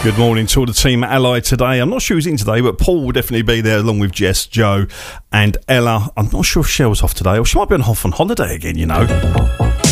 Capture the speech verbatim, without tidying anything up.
Good morning to all the team at Ally today. I'm not sure who's in today, but Paul will definitely be there along with Jess, Joe and Ella. I'm not sure if Cheryl's off today, or she might be on off on holiday again, you know.